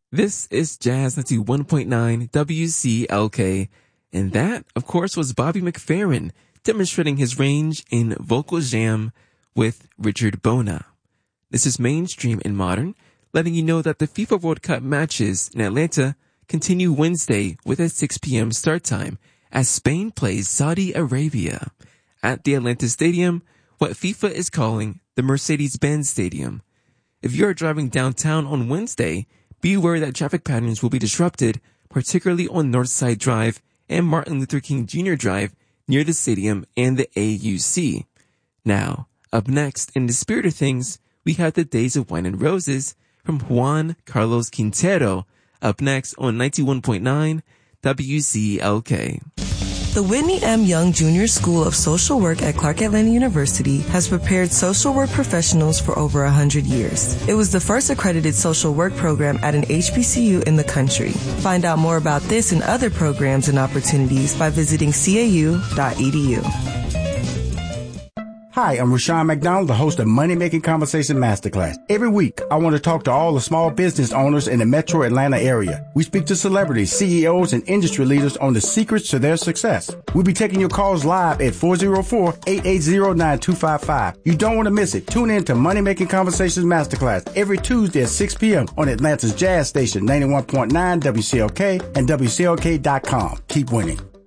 This is Jazz 91.9 WCLK, and that, of course, was Bobby McFerrin demonstrating his range in vocal jam with Richard Bona. This is Mainstream and Modern, letting you know that the FIFA World Cup matches in Atlanta continue Wednesday with a 6 p.m. start time as Spain plays Saudi Arabia at the Atlanta Stadium, what FIFA is calling the Mercedes-Benz Stadium. If you are driving downtown on Wednesday, be aware that traffic patterns will be disrupted, particularly on Northside Drive and Martin Luther King Jr. Drive near the stadium and the AUC. Now, up next, in the spirit of things, we have the Days of Wine and Roses from Juan Carlos Quintero, up next on 91.9 WCLK. The Whitney M. Young Jr. School of Social Work at Clark Atlanta University has prepared social work professionals for over 100 years. It was the first accredited social work program at an HBCU in the country. Find out more about this and other programs and opportunities by visiting cau.edu. Hi, I'm Rashawn McDonald, the host of Money Making Conversation Masterclass. Every week, I want to talk to all the small business owners in the metro Atlanta area. We speak to celebrities, CEOs, and industry leaders on the secrets to their success. We'll be taking your calls live at 404-880-9255. You don't want to miss it. Tune in to Money Making Conversations Masterclass every Tuesday at 6 p.m. on Atlanta's Jazz Station, 91.9 WCLK and WCLK.com. Keep winning.